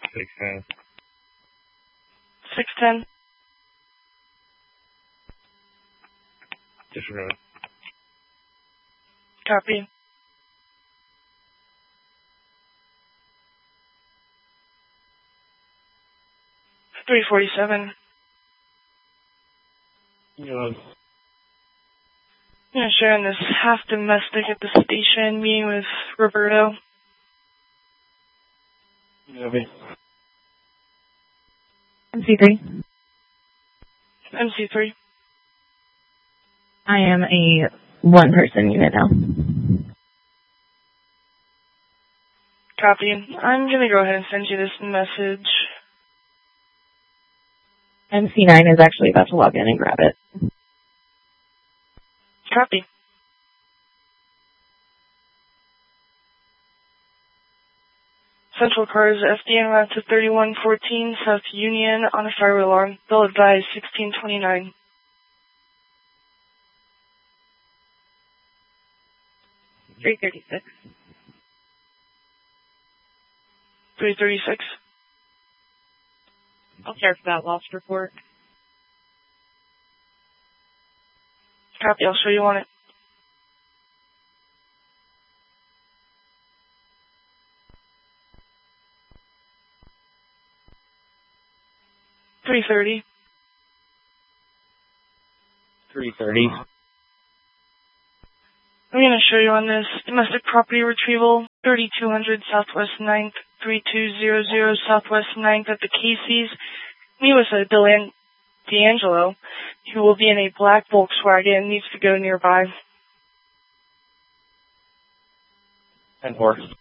610. 610. Disregard. Copy. $347. Yes. I'm sharing this half domestic at the station, meeting with Roberto. Copy. MC3. MC3. I am a one-person unit now. Copy. I'm going to go ahead and send you this message. MC9 is actually about to log in and grab it. Copy. Central Cars FDN route to 3114 South Union on a fire alarm. Bill advised 1629. 336. 336. I'll check that lost report. Copy, I'll show you on it. $330. 330. I'm going to show you on this domestic property retrieval, 3200 Southwest 9th, 3200 Southwest 9th at the Casey's. Meet with Dylan D'Angelo, who will be in a black Volkswagen, needs to go nearby. 10-4.